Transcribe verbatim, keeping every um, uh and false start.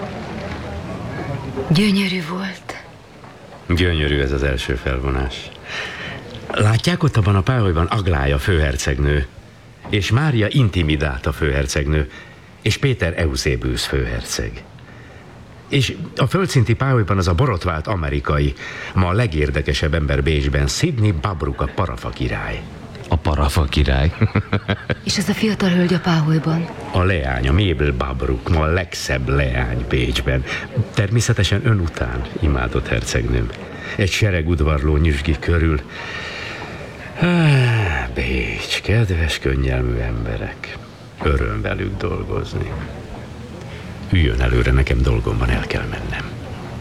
Gyönyörű volt. Gyönyörű ez az első felvonás. Látják, ott abban a páholyban Aglája főhercegnő, és Mária Intimidáta főhercegnő, és Péter Eusebius főherceg. És a földszinti páholyban az a borotvált amerikai, ma a legérdekesebb ember Bécsben, Sidney Babruck, a parafa király. A parafa király. És ez a fiatal hölgy a páholyban? A leánya, Mabel Babruck, ma a legszebb leány Bécsben. Természetesen ön után, imádott hercegnőm. Egy sereg udvarló nyüzsgi körül. Ah, Bécs, kedves, könnyelmű emberek. Öröm velük dolgozni. Üljön előre, nekem dolgomban el kell mennem.